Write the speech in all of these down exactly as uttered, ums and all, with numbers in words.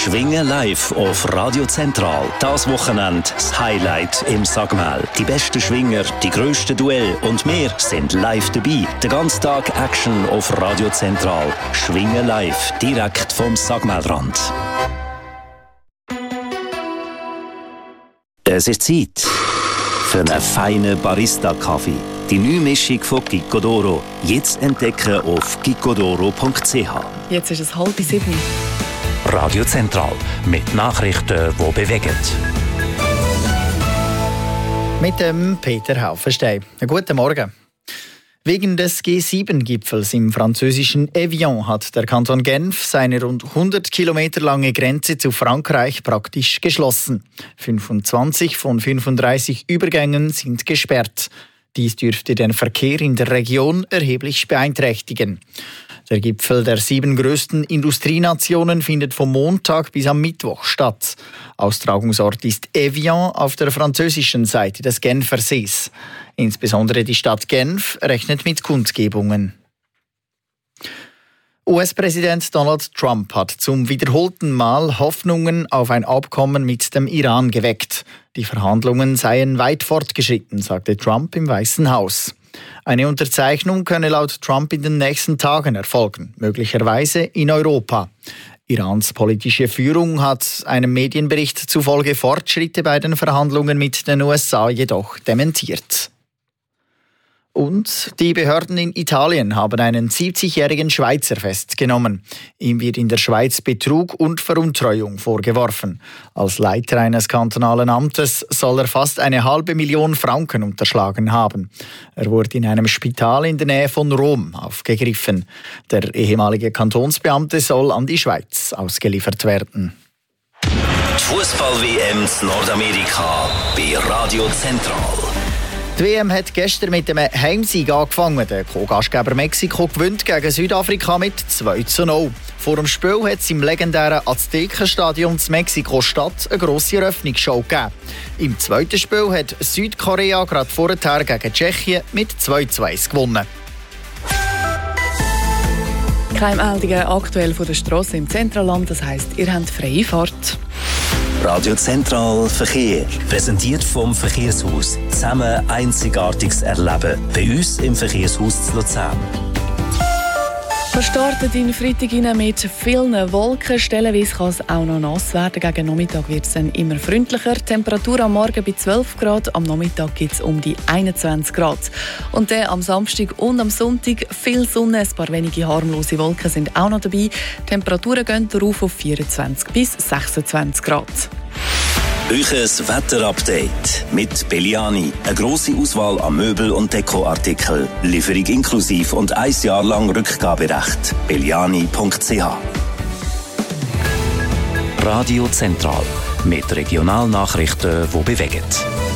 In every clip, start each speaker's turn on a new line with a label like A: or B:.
A: Schwingen live auf Radio Zentral. Das Wochenende das Highlight im Sagmel. Die besten Schwinger, die grössten Duelle und wir sind live dabei. Den ganzen Tag Action auf Radio Zentral. Schwingen live, direkt vom Sagmelrand. Es ist Zeit für einen feinen Barista-Kaffee. Die neue Mischung von Gicodoro. Jetzt entdecken auf gicodoro punkt c h.
B: Jetzt ist es halb sieben.
A: Radio Zentral mit Nachrichten, die bewegen.
C: Mit dem Peter Haufenstein. Guten Morgen. Wegen des G sieben Gipfels im französischen Evian hat der Kanton Genf seine rund hundert Kilometer lange Grenze zu Frankreich praktisch geschlossen. fünfundzwanzig von fünfunddreißig Übergängen sind gesperrt. Dies dürfte den Verkehr in der Region erheblich beeinträchtigen. Der Gipfel der sieben grössten Industrienationen findet vom Montag bis am Mittwoch statt. Austragungsort ist Evian auf der französischen Seite des Genfersees. Insbesondere die Stadt Genf rechnet mit Kundgebungen. U S-Präsident Donald Trump hat zum wiederholten Mal Hoffnungen auf ein Abkommen mit dem Iran geweckt. Die Verhandlungen seien weit fortgeschritten, sagte Trump im Weißen Haus. Eine Unterzeichnung könne laut Trump in den nächsten Tagen erfolgen, möglicherweise in Europa. Irans politische Führung hat einem Medienbericht zufolge Fortschritte bei den Verhandlungen mit den U S A jedoch dementiert. Und die Behörden in Italien haben einen siebzigjährigen Schweizer festgenommen. Ihm wird in der Schweiz Betrug und Veruntreuung vorgeworfen. Als Leiter eines kantonalen Amtes soll er fast eine halbe Million Franken unterschlagen haben. Er wurde in einem Spital in der Nähe von Rom aufgegriffen. Der ehemalige Kantonsbeamte soll an die Schweiz ausgeliefert werden.
A: Die Fußball-W M in Nordamerika bei Radio Zentral.
C: Die W M hat gestern mit einem Heimsieg angefangen. Der Co-Gastgeber Mexiko gewinnt gegen Südafrika mit zwei zu null. Vor dem Spiel hat es im legendären Aztekenstadion in Mexiko-Stadt eine grosse Eröffnungsshow gegeben. Im zweiten Spiel hat Südkorea gerade vorher gegen Tschechien mit zwei zu eins gewonnen.
B: Keine Meldungen aktuell von der Strasse im Zentralland, das heisst, ihr habt freie Fahrt.
A: Radio Zentral Verkehr. Präsentiert vom Verkehrshaus. Zusammen Einzigartiges erleben. Bei uns im Verkehrshaus zu Luzern.
B: Wir starten in den Freitag mit vielen Wolken. Stellenweise kann es auch noch nass werden. Gegen Nachmittag wird es dann immer freundlicher. Temperatur am Morgen bei zwölf Grad, am Nachmittag gibt es um die einundzwanzig Grad. Und dann am Samstag und am Sonntag viel Sonne, ein paar wenige harmlose Wolken sind auch noch dabei. Temperaturen gehen darauf auf vierundzwanzig bis sechsundzwanzig Grad.
A: Euches Wetterupdate mit Belliani. Eine grosse Auswahl an Möbel- und Dekoartikeln. Lieferung inklusiv und ein Jahr lang Rückgaberecht. belliani punkt c h. Radio Zentral. Mit Regionalnachrichten, die bewegen.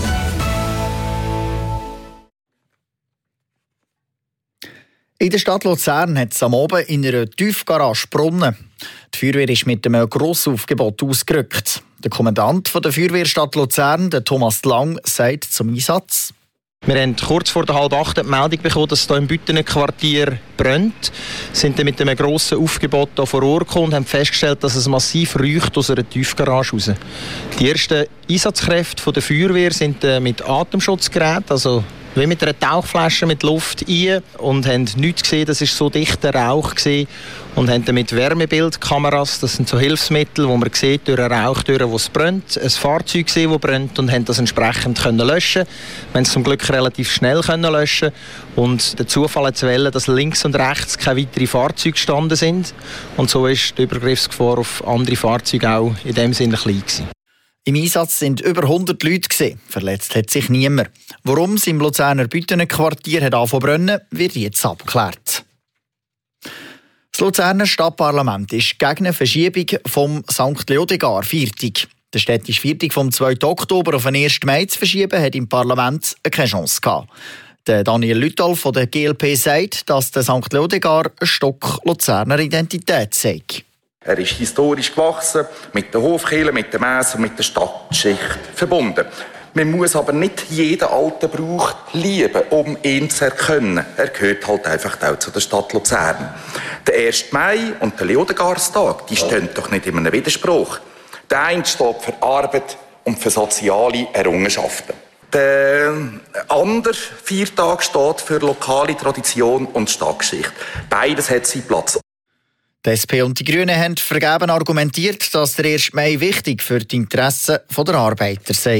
C: In der Stadt Luzern hat es am Abend in einer Tiefgarage gebrannt. Die Feuerwehr ist mit einem Grossaufgebot ausgerückt. Der Kommandant der Feuerwehrstadt Luzern, der Thomas Lang, sagt zum Einsatz:
D: Wir haben kurz vor der halb acht die Meldung bekommen, dass es hier im Büttenquartier brennt. Wir sind dann mit einem grossen Aufgebot hier vor Ort gekommen und haben festgestellt, dass es massiv riecht aus einer Tiefgarage raus. Die ersten Einsatzkräfte der Feuerwehr sind mit Atemschutzgeräten, also wie mit einer Tauchflasche mit Luft ein, und haben nichts gesehen, das war so dichter Rauch gewesen, und haben dann mit Wärmebildkameras, das sind so Hilfsmittel, wo man sieht durch einen Rauch, durch wo es brennt, ein Fahrzeug gesehen, das brennt, und haben das entsprechend können löschen. Wir haben es zum Glück relativ schnell können löschen, und der Zufall hat zu wählen, dass links und rechts keine weiteren Fahrzeuge gestanden sind, und so ist die Übergriffsgefahr auf andere Fahrzeuge auch in dem Sinne klein gewesen.
C: Im Einsatz sind über hundert Leute gewesen. Verletzt hat sich niemand. Warum es im Luzerner Büttenquartier hat angefangen zu brennen, wird jetzt abgeklärt. Das Luzerner Stadtparlament ist gegen eine Verschiebung vom Sankt Leodegar-Viertag. Der städtische Viertag vom zweiten Oktober auf den ersten Mai zu verschieben, hat im Parlament keine Chance gehabt. Der Daniel Lüttal von der G L P sagt, dass der Sankt Leodegar ein Stock Luzerner Identität sei.
E: Er ist historisch gewachsen, mit der Hofkirche, mit der Messe und mit der Stadtschicht verbunden. Man muss aber nicht jeden alten Brauch lieben, um ihn zu erkennen. Er gehört halt einfach auch zu der Stadt Luzern. Der erste Mai und der Leodengarstag, die stehen doch nicht in einem Widerspruch. Der eine steht für Arbeit und für soziale Errungenschaften. Der andere Viertag steht für lokale Tradition und Stadtgeschichte. Beides hat seinen Platz.
C: Die S P und die Grünen haben vergeben argumentiert, dass der erste Mai wichtig für die Interessen der Arbeiter sei.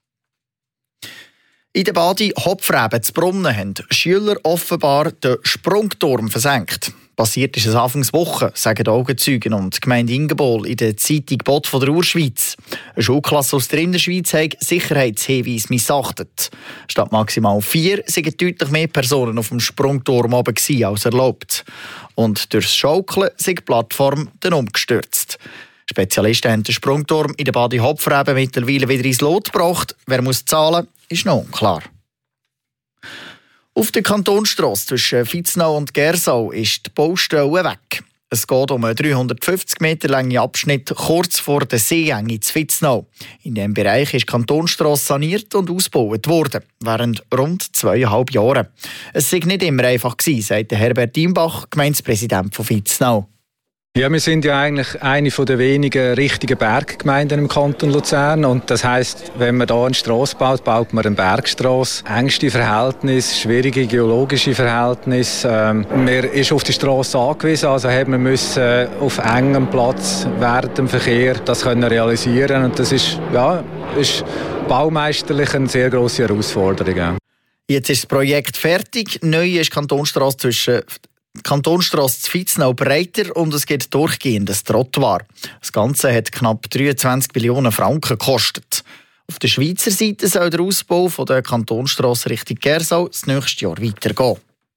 C: In der Badi Hopfreben zu Brunnen haben Schüler offenbar den Sprungturm versenkt. Passiert ist es Anfangs Woche, sagen Augenzeugen und die Gemeinde Ingebol in der Zeitung Bot von der Urschweiz. Eine Schulklasse aus der Innerschweiz hat Sicherheitshinweise missachtet. Statt maximal vier sind deutlich mehr Personen auf dem Sprungturm oben als erlaubt. Und durchs Schaukeln sind die Plattform dann umgestürzt. Spezialisten haben den Sprungturm in der Badi Hopfreben mittlerweile wieder ins Lot gebracht. Wer muss zahlen, ist noch unklar. Auf der Kantonsstrasse zwischen Vitznau und Gersau ist die Baustelle weg. Es geht um einen dreihundertfünfzig Meter langen Abschnitt kurz vor der Seeenge zu Vitznau. In diesem Bereich ist die Kantonsstrasse saniert und ausgebaut worden, während rund zweieinhalb Jahren. Es sei nicht immer einfach gewesen, sagt Herbert Imbach, Gemeindepräsident von Vitznau.
F: Ja, wir sind ja eigentlich eine der wenigen richtigen Berggemeinden im Kanton Luzern. Und das heisst, wenn man hier eine Strasse baut, baut man eine Bergstrasse. Engste Verhältnisse, schwierige geologische Verhältnisse. Ähm, man ist auf die Strasse angewiesen, also hat man müssen auf engem Platz während dem Verkehr das können realisieren. Und das ist, ja, ist baumeisterlich eine sehr grosse Herausforderung. Ja.
C: Jetzt ist das Projekt fertig. Neu ist die Kantonsstrasse zwischen Die Kantonsstrasse zu Vitznau breiter und es gibt durchgehend ein Trottoir. Das Ganze hat knapp dreiundzwanzig Millionen Franken gekostet. Auf der Schweizer Seite soll der Ausbau von der Kantonsstrasse Richtung Gersau das nächste Jahr weitergehen.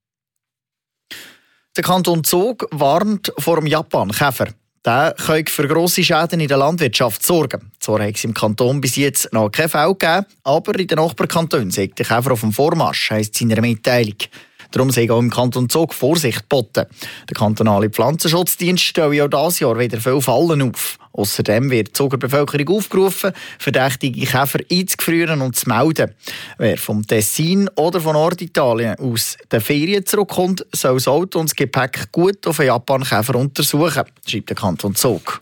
C: Der Kanton Zug warnt vor dem Japan-Käfer. Der könnte für grosse Schäden in der Landwirtschaft sorgen. Zwar hat es im Kanton bis jetzt noch keinen Fall gegeben, aber in den Nachbarkantonen sei der Käfer auf dem Vormarsch, heisst es in einer Mitteilung. Darum sei auch im Kanton Zug Vorsicht geboten. Der kantonale Pflanzenschutzdienst stellt auch dieses Jahr wieder viele Fallen auf. Außerdem wird die Zuger Bevölkerung aufgerufen, verdächtige Käfer einzufrieren und zu melden. Wer vom Tessin oder von Norditalien aus den Ferien zurückkommt, soll das Auto und das Gepäck gut auf den Japan-Käfer untersuchen, schreibt der Kanton Zug.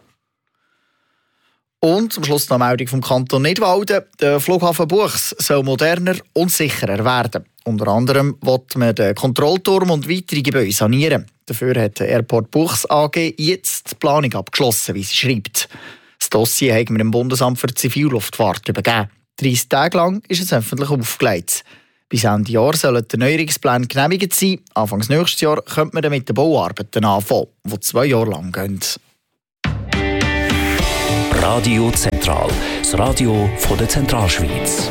C: Und zum Schluss noch eine Meldung vom Kanton Nidwalden. Der Flughafen Buchs soll moderner und sicherer werden. Unter anderem will man den Kontrollturm und weitere Gebäude sanieren. Dafür hat der Airport Buchs A G jetzt die Planung abgeschlossen, wie sie schreibt. Das Dossier haben wir dem Bundesamt für Zivilluftfahrt übergeben. dreissig Tage lang ist es öffentlich aufgelegt. Bis Ende Jahr sollen die Erneuerungspläne genehmigt sein. Anfangs nächstes Jahr könnte man dann mit den Bauarbeiten anfangen, die zwei Jahre lang gehen.
A: Radio Zentral, das Radio von der Zentralschweiz.